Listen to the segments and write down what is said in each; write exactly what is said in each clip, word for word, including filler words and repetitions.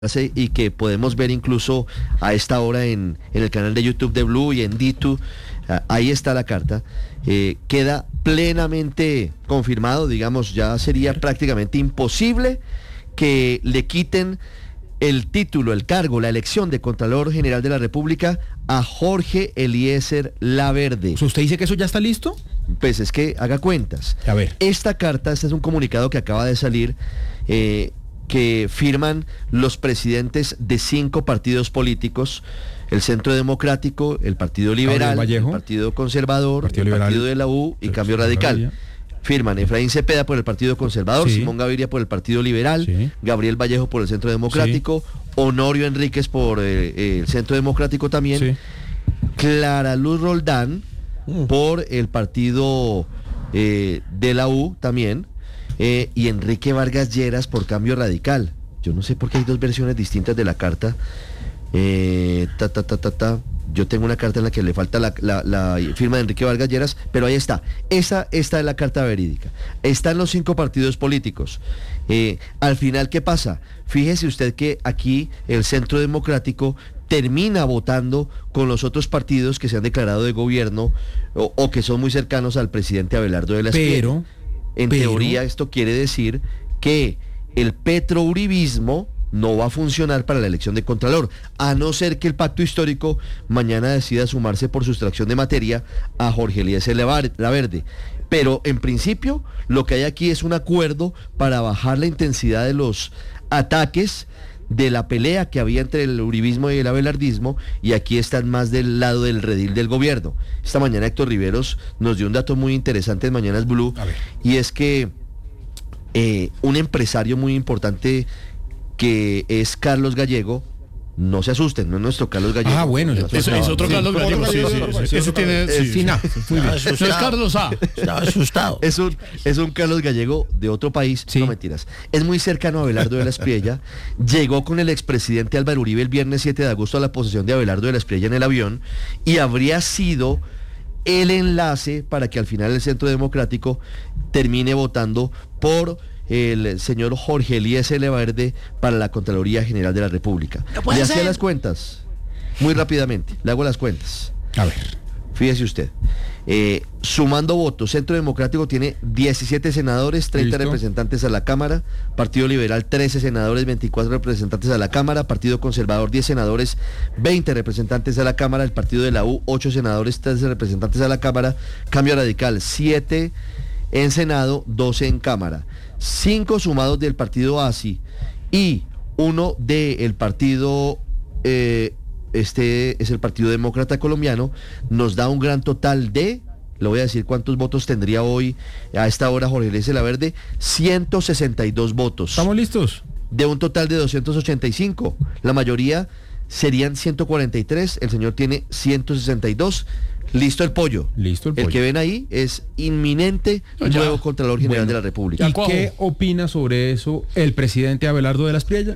y que podemos ver incluso a esta hora en, en el canal de YouTube de Blue y en D dos, uh, ahí está la carta, eh, queda plenamente confirmado, digamos, ya sería prácticamente imposible que le quiten el título, el cargo, la elección de Contralor General de la República a Jorge Eliezer Laverde. ¿Usted dice que eso ya está listo? Pues es que haga cuentas. A ver. Esta carta, este es un comunicado que acaba de salir, eh, que firman los presidentes de cinco partidos políticos: el Centro Democrático, el Partido Liberal, el Partido Conservador, Partido el Liberal, Partido de la U y Cambio Radical. Firman Efraín Cepeda por el Partido Conservador, sí. Simón Gaviria por el Partido Liberal, sí. Gabriel Vallejo por el Centro Democrático, sí. Honorio Enríquez por eh, el Centro Democrático también, sí. Clara Luz Roldán mm. por el Partido eh, de la U también, eh, y Enrique Vargas Lleras por Cambio Radical. Yo no sé por qué hay dos versiones distintas de la carta. Eh, ta, ta, ta, ta, ta. Yo tengo una carta en la que le falta la, la, la firma de Enrique Vargas Lleras, pero ahí está. Esa, esta es la carta verídica. Están los cinco partidos políticos. Eh, al final, ¿qué pasa? Fíjese usted que aquí el Centro Democrático termina votando con los otros partidos que se han declarado de gobierno o, o que son muy cercanos al presidente Abelardo de la Espriella. Pero, en pero... teoría, esto quiere decir que el petrouribismo no va a funcionar para la elección de Contralor, a no ser que el pacto histórico mañana decida sumarse por sustracción de materia a Jorge Eliezer Laverde. Pero en principio lo que hay aquí es un acuerdo para bajar la intensidad de los ataques, de la pelea que había entre el uribismo y el abelardismo, y aquí están más del lado del redil del gobierno. Esta mañana Héctor Riveros nos dio un dato muy interesante en Mañanas Blue, y es que eh, un empresario muy importante que es Carlos Gallego, no se asusten, no es nuestro Carlos Gallego. Ah, bueno, eso es, es otro sí, Carlos Gallego, sí, sí, sí, sí, eso tiene, sí, sí, no, muy bien. No es Carlos A. Estaba asustado. Es un, es un Carlos Gallego de otro país, sí. No mentiras. Es muy cercano a Abelardo de la Espriella, llegó con el expresidente Álvaro Uribe el viernes siete de agosto a la posesión de Abelardo de la Espriella en el avión, y habría sido el enlace para que al final el Centro Democrático termine votando por el señor Jorge Eliezer Laverde para la Contraloría General de la República. ¿No le hacía las cuentas muy rápidamente, le hago las cuentas. A ver. Fíjese usted, eh, sumando votos, Centro Democrático tiene diecisiete senadores, treinta ¿Listo? Representantes a la Cámara, Partido Liberal trece senadores, veinticuatro representantes a la Cámara, Partido Conservador diez senadores, veinte representantes a la Cámara, el Partido de la U ocho senadores, trece representantes a la Cámara, Cambio Radical siete en Senado, doce en Cámara, cinco sumados del partido A S I y uno del partido, eh, este es el Partido Demócrata Colombiano, nos da un gran total de, le voy a decir cuántos votos tendría hoy a esta hora Jorge Eliezer Laverde, ciento sesenta y dos votos. ¿Estamos listos? De un total de doscientos ochenta y cinco, la mayoría serían ciento cuarenta y tres, el señor tiene ciento sesenta y dos. Listo el pollo. Listo el pollo. El que ven ahí es inminente ya. Nuevo Contralor General bueno, de la República. ¿Y qué opina sobre eso el presidente Abelardo de la Espriella?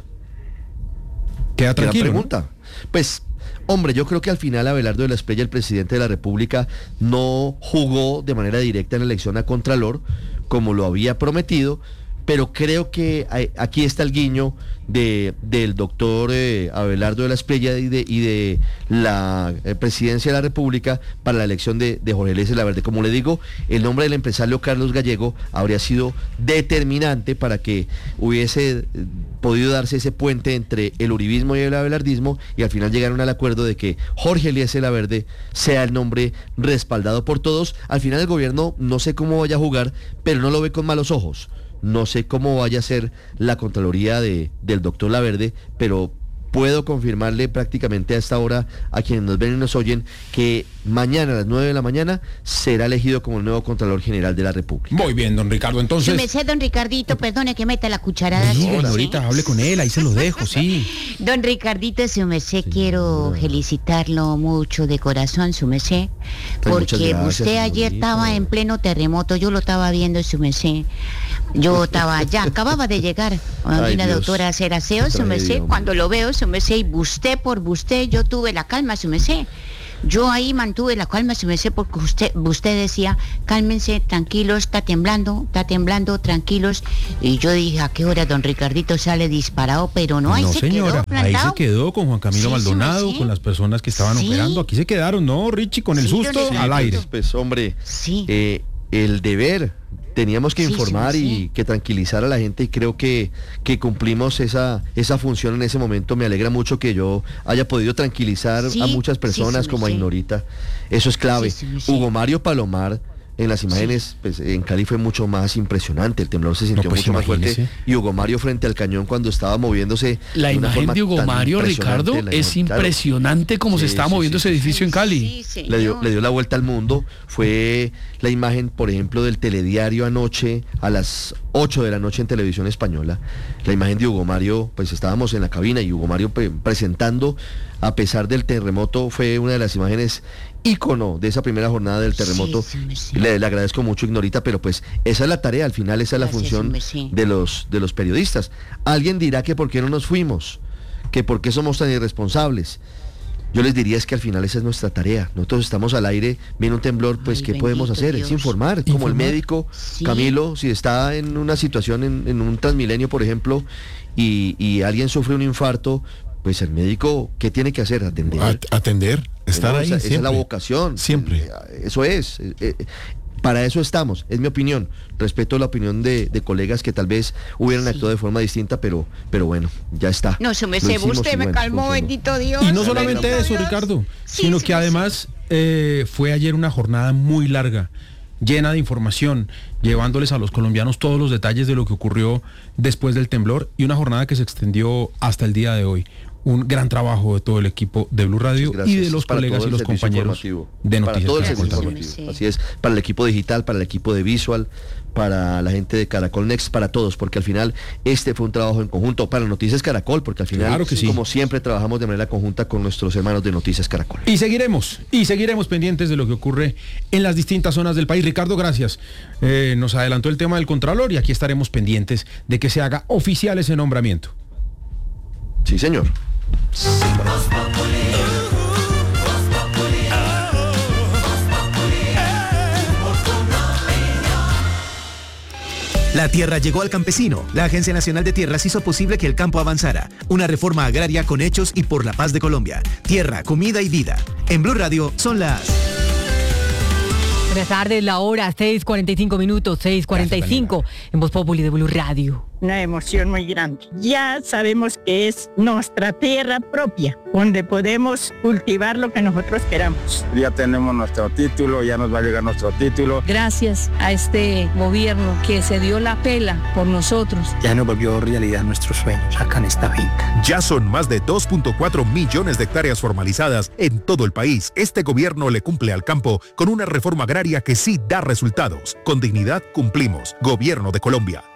Queda tranquilo, pregunta. ¿No? Pues, hombre, yo creo que al final Abelardo de la Espriella, el presidente de la República, no jugó de manera directa en la elección a Contralor, como lo había prometido, pero creo que hay, aquí está el guiño de, del doctor eh, Abelardo de la Espriella y de, y de la eh, presidencia de la República para la elección de, de Jorge Eliezer Laverde. Como le digo, el nombre del empresario Carlos Gallego habría sido determinante para que hubiese eh, podido darse ese puente entre el uribismo y el abelardismo, y al final llegaron al acuerdo de que Jorge Eliezer Laverde sea el nombre respaldado por todos. Al final el gobierno no sé cómo vaya a jugar, pero no lo ve con malos ojos. No sé cómo vaya a ser la Contraloría de, del doctor Laverde, pero puedo confirmarle prácticamente a esta hora a quienes nos ven y nos oyen que mañana a las nueve de la mañana será elegido como el nuevo Contralor General de la República. Muy bien, don Ricardo, entonces... Yo me sé, don Ricardito, perdone que meta la cucharada. Sí, señorita, hable con él, ahí se lo dejo, sí. Don Ricardito, su merced, quiero felicitarlo mucho de corazón, su merced, porque gracias, usted ayer señorita. Estaba en pleno terremoto, yo lo estaba viendo, su merced. Yo estaba ya, acababa de llegar a una doctora a hacer aseo, su merced, cuando lo veo, su merced, y busté por busté, yo tuve la calma, su merced. Yo ahí mantuve la calma, su merced, porque usted, usted decía, cálmense, tranquilos, está temblando, está temblando, tranquilos. Y yo dije, ¿a qué hora don Ricardito sale disparado? Pero no, ahí no, se señora, quedó plantado. Ahí se quedó con Juan Camilo Sí, Maldonado, sí. con las personas que estaban Sí. operando. Aquí se quedaron, ¿no, Richie? Con el Sí, susto don al aire. Pues, pues, hombre, Sí. eh, el deber, teníamos que Sí, sí, informar sí. y que tranquilizar a la gente y creo que, que cumplimos esa, esa función en ese momento. Me alegra mucho que yo haya podido tranquilizar Sí, a muchas sí, personas sí, como a sí. Ignorita. Eso es clave. Sí, sí, sí. Hugo Mario Palomar, en las imágenes, pues, en Cali fue mucho más impresionante, el temblor se sintió pues, mucho más fuerte. imagínese. Y Hugo Mario frente al cañón cuando estaba moviéndose. La de una imagen forma de Hugo tan Mario, impresionante, Ricardo, la es imagen- claro. impresionante cómo se Sí, estaba sí, moviendo sí, ese sí. edificio en Cali. Sí, señor. Le dio, le dio la vuelta al mundo. Fue la imagen, por ejemplo, del telediario anoche a las ocho de la noche en Televisión Española. La imagen de Hugo Mario, pues estábamos en la cabina y Hugo Mario pre- presentando, a pesar del terremoto, fue una de las imágenes ícono de esa primera jornada del terremoto. Sí, sí, sí. Le, le agradezco mucho, Ignorita, pero pues esa es la tarea, al final esa es la Gracias, función hombre, sí. de los, de los periodistas. Alguien dirá que por qué no nos fuimos, que por qué somos tan irresponsables. Yo les diría es que al final esa es nuestra tarea. Nosotros estamos al aire, viene un temblor, pues Ay, ¿qué podemos bendito hacer? Dios. Es informar, como el Informar. médico, Sí. Camilo, si está en una situación en, en un Transmilenio, por ejemplo, y, y alguien sufre un infarto, pues el médico, ¿qué tiene que hacer? Atender. At- atender, estar Bueno, ahí esa, esa es la siempre. vocación. Siempre. Eh, Eso es. eh, eh, Para eso estamos, es mi opinión. Respeto la opinión de, de colegas que tal vez hubieran Sí. actuado de forma distinta, pero, pero bueno, ya está. No, su Lo merced, hicimos usted y me bueno, calmó, funcionó. bendito Dios. Y no Me solamente alegra eso, Dios. Ricardo, Sí, sino sí, que sí. además eh, fue ayer una jornada muy larga, llena de información, llevándoles a los colombianos todos los detalles de lo que ocurrió después del temblor y una jornada que se extendió hasta el día de hoy. Un gran trabajo de todo el equipo de Blue Radio Gracias. y de los Para colegas todo y el los servicio compañeros informativo. de Para Noticias todo el Caracol servicio también. informativo. Sí. Así es, para el equipo digital, para el equipo de Visual, para la gente de Caracol Next, para todos, porque al final este fue un trabajo en conjunto, para Noticias Caracol, porque al final, Claro que sí. como siempre, trabajamos de manera conjunta con nuestros hermanos de Noticias Caracol. Y seguiremos, y seguiremos pendientes de lo que ocurre en las distintas zonas del país. Ricardo, gracias. Eh, nos adelantó el tema del Contralor y aquí estaremos pendientes de que se haga oficial ese nombramiento. Sí, señor. La tierra llegó al campesino. La Agencia Nacional de Tierras hizo posible que el campo avanzara. Una reforma agraria con hechos y por la paz de Colombia. Tierra, comida y vida. En Blue Radio son las... Buenas tardes, la hora seis cuarenta y cinco minutos, seis cuarenta y cinco en Voz Populi de Blue Radio. Una emoción muy grande. Ya sabemos que es nuestra tierra propia, donde podemos cultivar lo que nosotros queramos. Ya tenemos nuestro título, ya nos va a llegar nuestro título. Gracias a este gobierno que se dio la pela por nosotros. Ya nos volvió realidad nuestros sueños acá en esta finca. Ya son más de dos punto cuatro millones de hectáreas formalizadas en todo el país. Este gobierno le cumple al campo con una reforma agraria que sí da resultados. Con dignidad cumplimos. Gobierno de Colombia.